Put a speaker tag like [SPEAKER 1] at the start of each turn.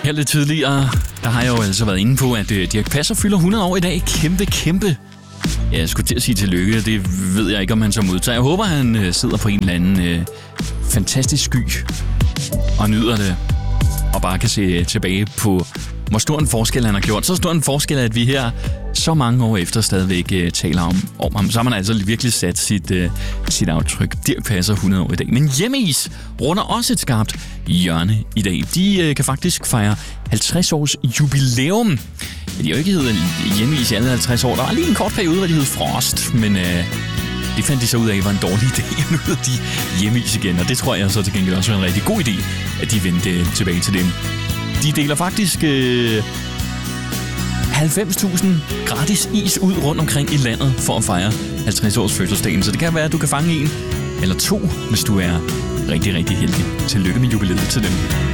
[SPEAKER 1] fortalte det tidligere, der har jeg jo altså været inde på, at Dirch Passer fylder 100 år i dag. Kæmpe. Ja, jeg skulle til at sige tillykke, det ved jeg ikke, om han så modtager. Jeg håber, han sidder på en eller anden fantastisk sky og nyder det, og bare kan se tilbage på, hvor stor en forskel han har gjort. Så stor en forskel, at vi her så mange år efter stadigvæk taler om ham. Så har man altså virkelig sat sit aftryk. Dirch Passer 100 år i dag. Men Hjemmeis runder også et skarpt hjørne i dag. De kan faktisk fejre 50 års jubilæum. De har jo ikke heddet Hjemmeis i alle 50 år. Der var lige en kort periode, hvor de hed Frost, men det fandt de så ud af, var en dårlig idé. Nu hedder de Hjemmeis igen, og det tror jeg så til gengæld også var en rigtig god idé, at de vendte tilbage til dem. De deler faktisk 90.000 gratis is ud rundt omkring i landet for at fejre 50 års fødselsdagen. Så det kan være, at du kan fange en eller to, hvis du er rigtig heldig. Tillykke med jubilæet til dem.